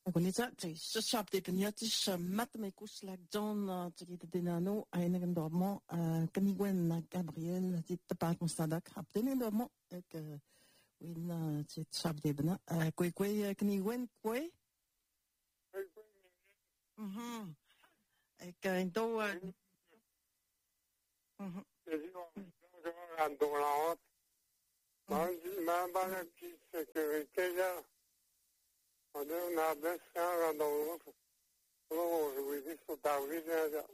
Agonita, så sharp det den her til matemakus lag John til det denano einigen dormo kanigwen Gabriel til tapat mustadak hapten dormo ek win til sharp det bena koi kanigwen koi ek ento Man sécurité on a besoin dans le sur David.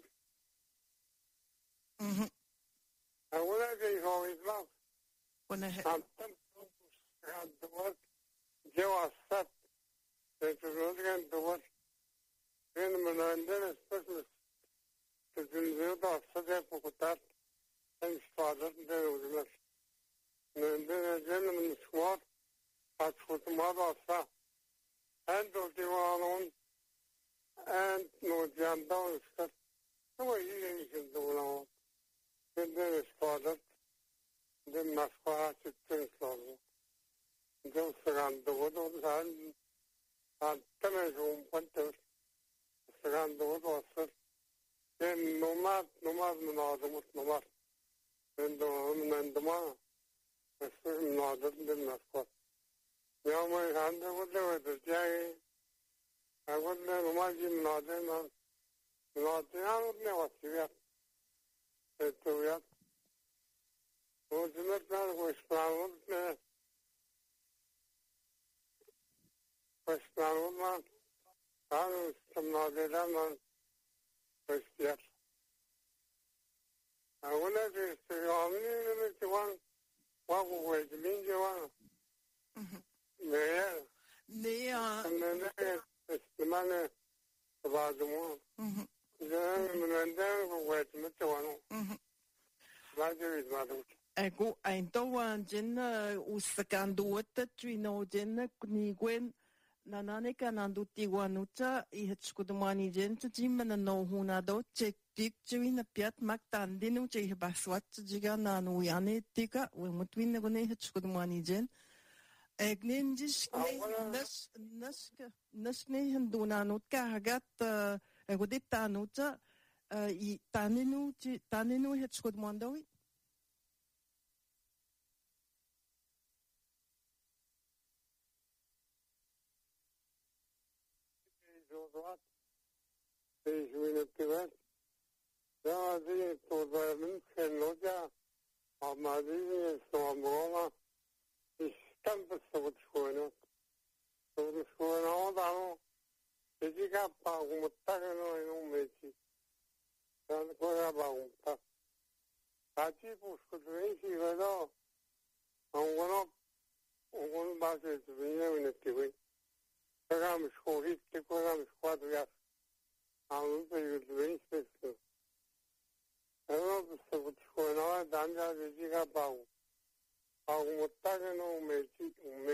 I want to go with love. When I I'm the work. Joe was set. It's looking to work. In the Menendez Christmas. To do the subject for that. Thanks for that. There was less. And then a gentleman squad. That's what the mother said. And those you are on. And no jam down. No way you can do now. And then it's for that. Then my squad to think long. Just around the wood on the hand. And then I go one to around the wood was set. Then no matter, no matter. And the man. I still not in my spot. Now my hand would do it, the jay. I wouldn't imagine nothing on. Nothing, I don't know what you got. It's too yet. Was not that was found. Was found, man. I was some nothing on. Was yet. I wonder if it's one. What was the mean you want? Yeah. And then it's the money about the one. And then wait to the one. Roger is mother. Ego ainto jen usakanduota trino jen kunigwen nanane kanandu tiwanuta ihetskutumani jen tjimana no hunado check Dictuin piat magtandinu che baswat jiga nanu yane tika wemutwin gone hetskutumani jen Egnindis naskne handunanut kahagat egoditanuta I taninu hetskutumandawi Ja, die tot bij mensen loja, maar die is zo mooi. Ik kan het zo schoon. Zo schoon al dan. Ik ga pa om te gaan in een beetje. Dan kon ik pa om te. Achi pusko twee wel. Gewoon baas is weer in het twee. We gaan schoon iets te komen squad ja. Aan het twee is so schoon danja jiga pau. Pau mutta no meti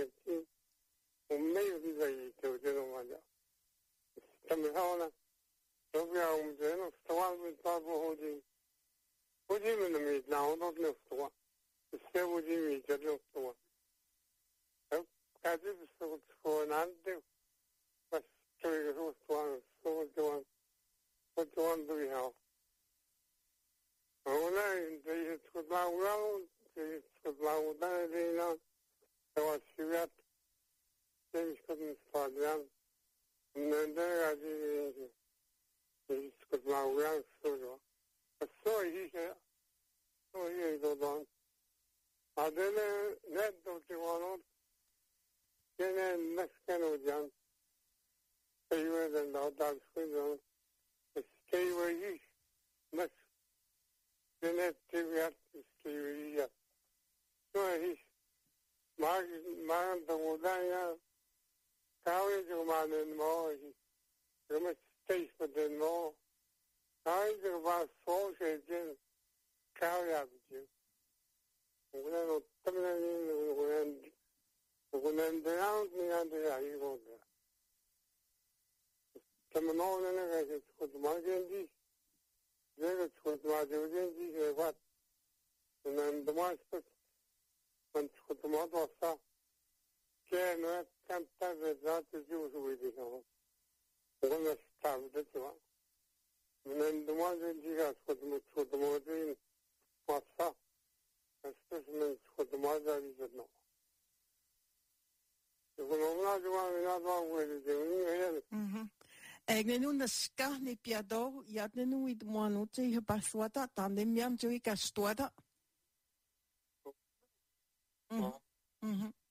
umme vigai to no manja. Tamhauna. Dobia jeno stwan mit pabo hoji. Hoji men mi now not no stwan. Se hoji mi jeno stwan. Kaji so schoon ante. Pas to stwan so stwan do we have? Online, they could now round, they could now down, there was Shivat, they couldn't start down, and then there I did, they could now round, so, but so he said, so he goes on. I then, that don't you want to, then next kind of young, favor than the dog's window, stay where you, next. Genetic hysteria. So he's Martin Udaya, County of Man and more, the mistake for the more. I think about social again, carry out with you. When I'm coming when down me under the evil there. Come on, and I get to the margin. There was my duty, what? And then the master went to the mother, can not contact that to do with it. Ngona stav de twa. Menen dumaje diga skotmoje passa. Especially skotmoje rizno. Ngona jwa wele de ngene. Egnenu na skahni piado, yadnenu id moanuce i paswata, tandem yam jo i kastuada.